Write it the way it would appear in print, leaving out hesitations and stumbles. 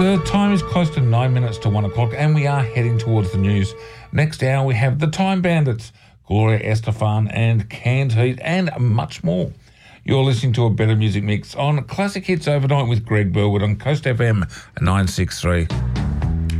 The time is close to 9 minutes to 1 o'clock and we are heading towards the news. Next hour we have the Time Bandits, Gloria Estefan and Canned Heat and much more. You're listening to a Better Music Mix on Classic Hits Overnight with Greg Burwood on Coast FM 963.